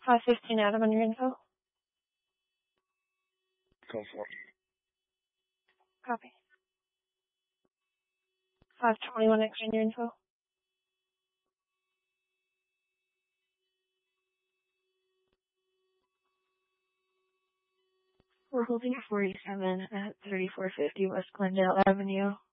515 Adam on your info. Go for it. Copy. 521 extra on your info. We're holding 47 at 3450 West Glendale Avenue.